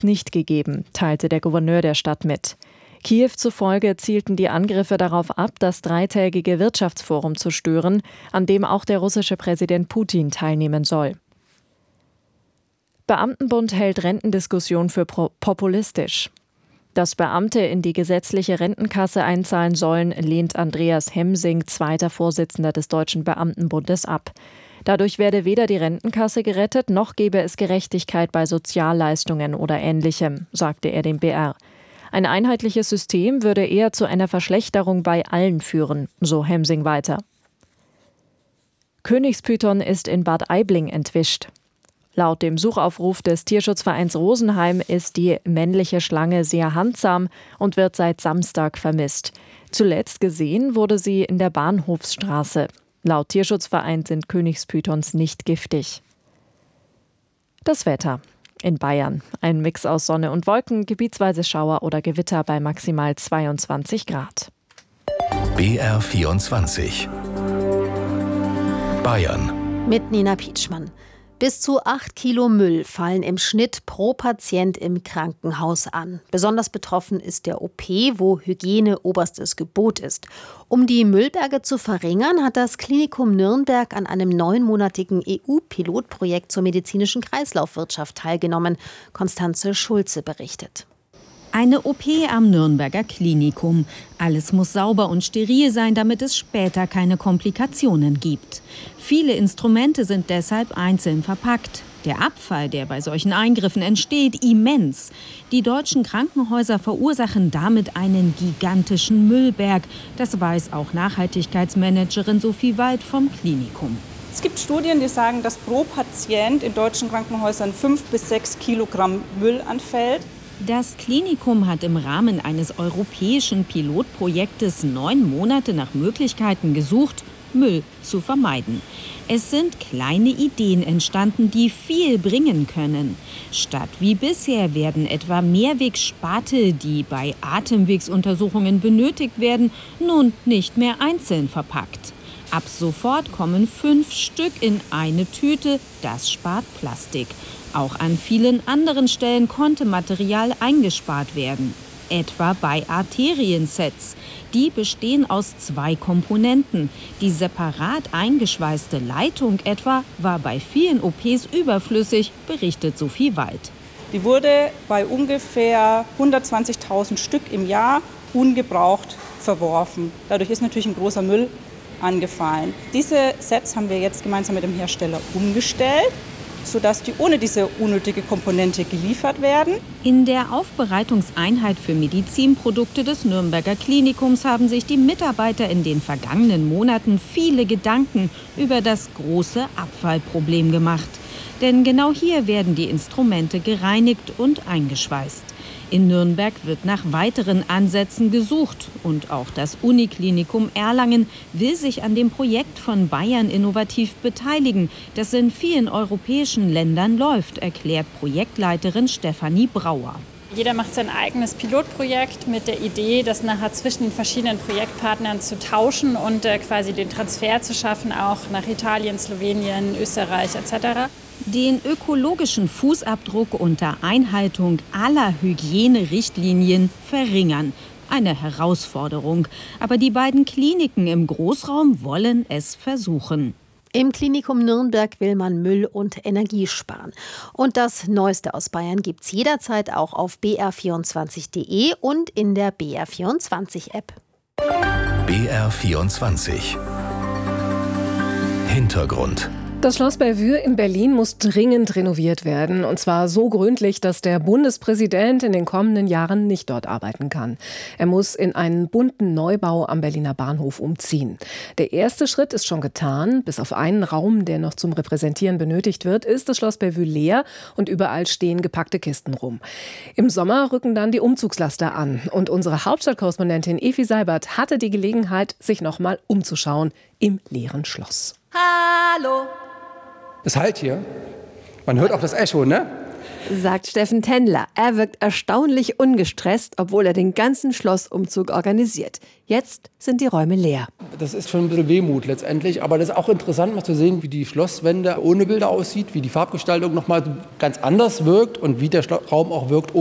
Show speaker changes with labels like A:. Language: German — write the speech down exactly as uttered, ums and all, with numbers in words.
A: nicht gegeben, teilte der Gouverneur der Stadt mit. Kiew zufolge zielten die Angriffe darauf ab, das dreitägige Wirtschaftsforum zu stören, an dem auch der russische Präsident Putin teilnehmen soll. Beamtenbund hält Rentendiskussion für populistisch. Dass Beamte in die gesetzliche Rentenkasse einzahlen sollen, lehnt Andreas Hemsing, zweiter Vorsitzender des Deutschen Beamtenbundes, ab. Dadurch werde weder die Rentenkasse gerettet, noch gebe es Gerechtigkeit bei Sozialleistungen oder Ähnlichem, sagte er dem B R. Ein einheitliches System würde eher zu einer Verschlechterung bei allen führen, so Hemsing weiter. Königspython ist in Bad Aibling entwischt. Laut dem Suchaufruf des Tierschutzvereins Rosenheim ist die männliche Schlange sehr handsam und wird seit Samstag vermisst. Zuletzt gesehen wurde sie in der Bahnhofsstraße. Laut Tierschutzverein sind Königspythons nicht giftig. Das Wetter. In Bayern. Ein Mix aus Sonne und Wolken, gebietsweise Schauer oder Gewitter bei maximal zweiundzwanzig Grad.
B: B R vierundzwanzig. Bayern.
C: Mit Nina Pietschmann. Bis zu acht Kilo Müll fallen im Schnitt pro Patient im Krankenhaus an. Besonders betroffen ist der O P, wo Hygiene oberstes Gebot ist. Um die Müllberge zu verringern, hat das Klinikum Nürnberg an einem neunmonatigen E U-Pilotprojekt zur medizinischen Kreislaufwirtschaft teilgenommen. Konstanze Schulze berichtet.
D: Eine O P am Nürnberger Klinikum. Alles muss sauber und steril sein, damit es später keine Komplikationen gibt. Viele Instrumente sind deshalb einzeln verpackt. Der Abfall, der bei solchen Eingriffen entsteht, immens. Die deutschen Krankenhäuser verursachen damit einen gigantischen Müllberg. Das weiß auch Nachhaltigkeitsmanagerin Sophie Wald vom Klinikum.
E: Es gibt Studien, die sagen, dass pro Patient in deutschen Krankenhäusern fünf bis sechs Kilogramm Müll anfällt.
D: Das Klinikum hat im Rahmen eines europäischen Pilotprojektes neun Monate nach Möglichkeiten gesucht, Müll zu vermeiden. Es sind kleine Ideen entstanden, die viel bringen können. Statt wie bisher werden etwa Mehrwegspate, die bei Atemwegsuntersuchungen benötigt werden, nun nicht mehr einzeln verpackt. Ab sofort kommen fünf Stück in eine Tüte, das spart Plastik. Auch an vielen anderen Stellen konnte Material eingespart werden. Etwa bei Arteriensets. Die bestehen aus zwei Komponenten. Die separat eingeschweißte Leitung etwa war bei vielen O Ps überflüssig, berichtet Sophie Wald.
E: Die wurde bei ungefähr hundertzwanzigtausend Stück im Jahr ungebraucht verworfen. Dadurch ist natürlich ein großer Müll angefallen. Diese Sets haben wir jetzt gemeinsam mit dem Hersteller umgestellt, sodass die ohne diese unnötige Komponente geliefert werden.
D: In der Aufbereitungseinheit für Medizinprodukte des Nürnberger Klinikums haben sich die Mitarbeiter in den vergangenen Monaten viele Gedanken über das große Abfallproblem gemacht. Denn genau hier werden die Instrumente gereinigt und eingeschweißt. In Nürnberg wird nach weiteren Ansätzen gesucht. Und auch das Uniklinikum Erlangen will sich an dem Projekt von Bayern Innovativ beteiligen, das in vielen europäischen Ländern läuft, erklärt Projektleiterin Stefanie Brauer.
F: Jeder macht sein eigenes Pilotprojekt mit der Idee, das nachher zwischen den verschiedenen Projektpartnern zu tauschen und äh, quasi den Transfer zu schaffen, auch nach Italien, Slowenien, Österreich et cetera.
D: Den ökologischen Fußabdruck unter Einhaltung aller Hygienerichtlinien verringern. Eine Herausforderung. Aber die beiden Kliniken im Großraum wollen es versuchen.
C: Im Klinikum Nürnberg will man Müll und Energie sparen. Und das Neueste aus Bayern gibt's jederzeit auch auf b r vierundzwanzig punkt d e und in der B R vierundzwanzig App.
B: B R vierundzwanzig. Hintergrund.
G: Das Schloss Bellevue in Berlin muss dringend renoviert werden. Und zwar so gründlich, dass der Bundespräsident in den kommenden Jahren nicht dort arbeiten kann. Er muss in einen bunten Neubau am Berliner Bahnhof umziehen. Der erste Schritt ist schon getan. Bis auf einen Raum, der noch zum Repräsentieren benötigt wird, ist das Schloss Bellevue leer und überall stehen gepackte Kisten rum. Im Sommer rücken dann die Umzugslaster an. Und unsere Hauptstadtkorrespondentin Evi Seibert hatte die Gelegenheit, sich noch mal umzuschauen im leeren Schloss.
H: Hallo! Es halt hier. Man hört auch das Echo, ne? sagt Steffen Tendler. Er wirkt erstaunlich ungestresst, obwohl er den ganzen Schlossumzug organisiert. Jetzt sind die Räume leer.
I: Das ist schon ein bisschen Wehmut letztendlich, aber das ist auch interessant, mal zu sehen, wie die Schlosswände ohne Bilder aussieht, wie die Farbgestaltung nochmal ganz anders wirkt und wie der Raum auch wirkt